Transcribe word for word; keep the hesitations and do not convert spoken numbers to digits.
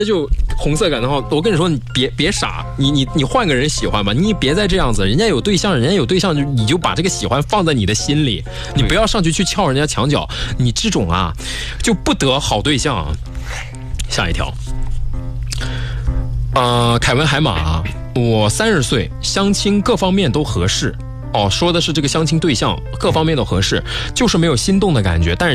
这就红色感的话，我跟你说，你别别傻，你你你换个人喜欢吧，你别再这样子。人家有对象，人家有对象就你就把这个喜欢放在你的心里，你不要上去去撬人家墙角。你这种啊，就不得好对象啊。下一条，呃，凯文海马，我三十岁，相亲各方面都合适。哦，说的是这个相亲对象各方面都合适，就是没有心动的感觉，但是。